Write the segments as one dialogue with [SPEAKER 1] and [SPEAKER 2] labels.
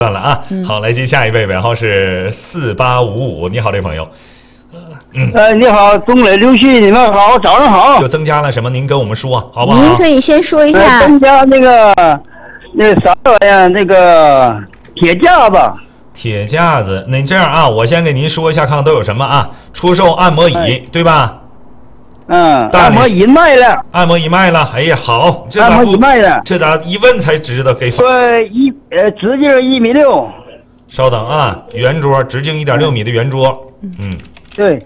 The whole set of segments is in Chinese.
[SPEAKER 1] 算了啊，好，来接下一位，尾号是4855。你好，这位朋友。
[SPEAKER 2] 你好，东磊、刘旭，你们好，早上好。
[SPEAKER 1] 又增加了什么？您跟我们说好不好？
[SPEAKER 3] 您可以先说一下。
[SPEAKER 2] 增加那啥玩意儿，那个铁架子。
[SPEAKER 1] 铁架子，那这样啊，我先给您说一下，看看都有什么啊？出售按摩椅，对吧？
[SPEAKER 2] 按摩椅卖了。
[SPEAKER 1] 按摩椅卖了，哎呀，好，这
[SPEAKER 2] 按摩椅卖了，
[SPEAKER 1] 这咋一问才知道给？
[SPEAKER 2] 直径1.6米。
[SPEAKER 1] 稍等啊，圆桌，直径1.6米的圆桌，
[SPEAKER 2] 对。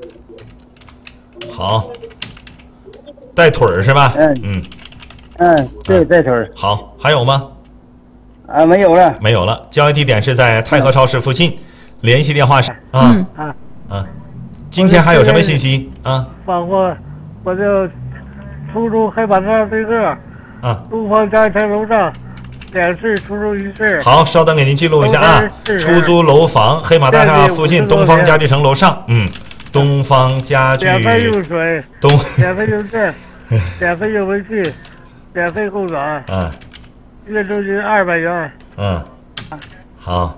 [SPEAKER 1] 好，带腿儿是吧？
[SPEAKER 2] 对，带腿儿。
[SPEAKER 1] 好，还有吗？
[SPEAKER 2] 没有了。
[SPEAKER 1] 没有了。交易地点是在太和超市附近，联系电话是今天还有什么信息啊？
[SPEAKER 4] 包括我就出租黑板上对个东方家庭楼上2室出租1室。
[SPEAKER 1] 好，稍等，给您记录一下啊。出租楼房黑马大厦附近东方家具城楼上，东方家具。
[SPEAKER 4] 免费用水，免费用电，免费用微信，免费供暖。月租金200元。
[SPEAKER 1] 好。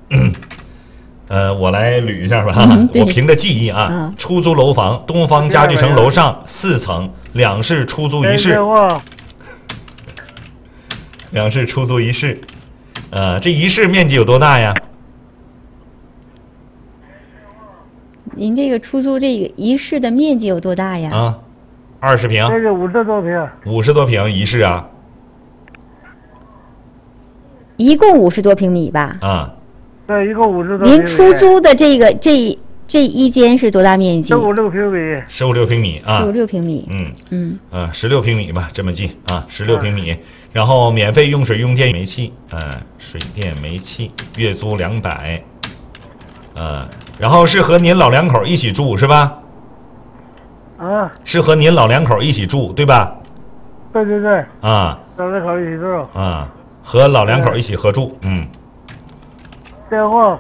[SPEAKER 1] 我来捋一下吧，我凭着记忆啊，出租楼房东方家具城楼上4层2室出租1室，2室出租1室，这1室面积有多大呀？
[SPEAKER 3] 您这个出租这个1室的面积有多大呀
[SPEAKER 1] ？20平。
[SPEAKER 4] 这个50多平。
[SPEAKER 1] 50多平1室啊？
[SPEAKER 3] 一共50多平米吧？
[SPEAKER 4] 对，一共50多平米。
[SPEAKER 3] 您出租的这一间是多大面积
[SPEAKER 4] ？15、16平米。
[SPEAKER 1] 15、16平米啊。
[SPEAKER 3] 15、16平米。
[SPEAKER 1] 16平米吧，这么记啊，16平米。然后免费用水、用电、煤气，水电煤气，月租200。然后是和您老两口一起住是吧？是和您老两口一起住对吧？
[SPEAKER 4] 对。
[SPEAKER 1] 老
[SPEAKER 4] 两口一起住。
[SPEAKER 1] 和老两口一起合住。
[SPEAKER 4] 电话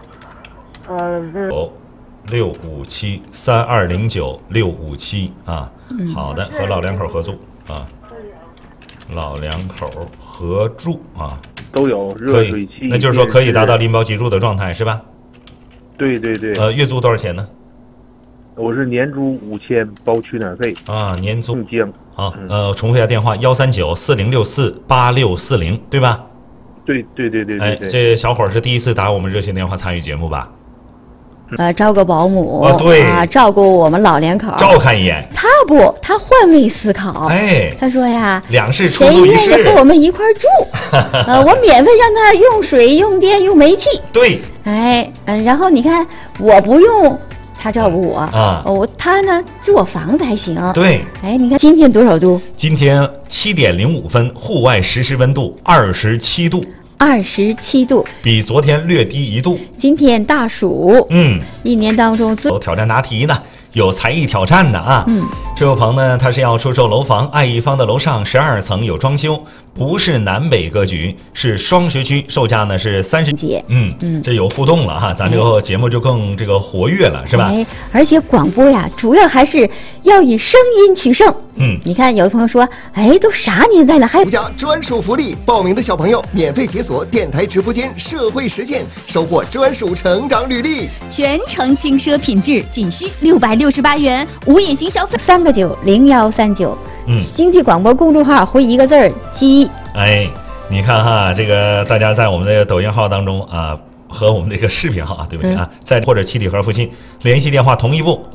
[SPEAKER 1] 6573209657657好的，和老两口合住老两口合住
[SPEAKER 5] 都有热水器，
[SPEAKER 1] 那就是说可以达到拎包即住的状态是吧？
[SPEAKER 5] 对。
[SPEAKER 1] 月租多少钱呢？
[SPEAKER 5] 我是年租5000，包取暖费
[SPEAKER 1] 年租。好，重复一下电话13940648640，对吧？
[SPEAKER 5] 对。
[SPEAKER 1] 这小伙是第一次打我们热线电话参与节目吧？
[SPEAKER 3] 招个保姆
[SPEAKER 1] 对
[SPEAKER 3] 照顾我们老两口，
[SPEAKER 1] 照看一眼。
[SPEAKER 3] 他换位思考，他说呀
[SPEAKER 1] ，2室出租1室，
[SPEAKER 3] 谁愿意和我们一块住？我免费让他用水、用电、用煤气。
[SPEAKER 1] 对。
[SPEAKER 3] 然后你看我不用。他照顾我他呢住我房子还行。
[SPEAKER 1] 对。
[SPEAKER 3] 你看今天多少度？
[SPEAKER 1] 今天7点05分，户外实时温度27度。
[SPEAKER 3] 27度，
[SPEAKER 1] 比昨天略低1度。
[SPEAKER 3] 今天大暑，一年当中最
[SPEAKER 1] 有挑战答题呢，有才艺挑战的啊。这位朋友呢，他是要出售楼房，爱一方的楼上12层有装修，不是南北格局，是双学区，售价呢是30几。这有互动了哈，咱这个节目就更这个活跃了，是吧？
[SPEAKER 3] 而且广播呀，主要还是要以声音取胜。你看有的朋友说，都啥年代了还
[SPEAKER 6] 独家专属福利，报名的小朋友免费解锁电台直播间社会实践，收获专属成长履历，
[SPEAKER 7] 全程轻奢品质，仅需668元，无隐形消费。
[SPEAKER 3] 3个9 0139，经济广播公众号回一个字儿鸡。
[SPEAKER 1] 你看哈，这个大家在我们的抖音号当中和我们这个视频号对不起在或者七里河附近，联系电话同一部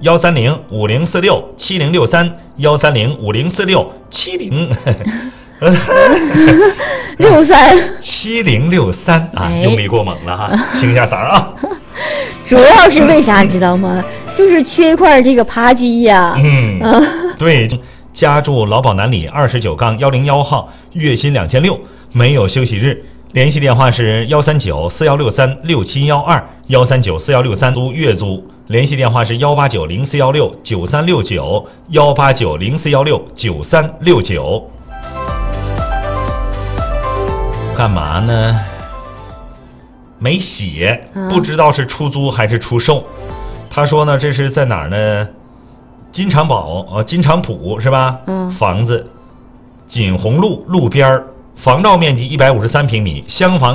[SPEAKER 1] 13050467063，13050467063用力过猛了哈，清一下嗓啊。
[SPEAKER 3] 主要是为啥你知道吗？就是缺一块这个扒鸡呀。
[SPEAKER 1] 对，家住劳保南里29-101号，月薪2600，没有休息日。联系电话是13941636712，1394163租月租。联系电话是18904169369，18904169369。干嘛呢？没写，不知道是出租还是出售。他说呢，这是在哪儿呢？金长堡金长浦是吧？房子锦宏路路边，房照面积153平米，厢房